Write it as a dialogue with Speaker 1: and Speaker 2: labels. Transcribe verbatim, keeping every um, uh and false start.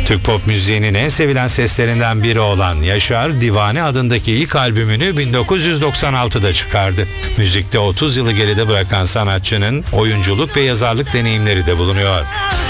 Speaker 1: Türk pop müziğinin en sevilen seslerinden biri olan Yaşar, Divane adındaki ilk albümünü bin dokuz yüz doksan altıda çıkardı. Müzikte otuz yılı geride bırakan sanatçının oyunculuk ve yazarlık deneyimleri de bulunuyor.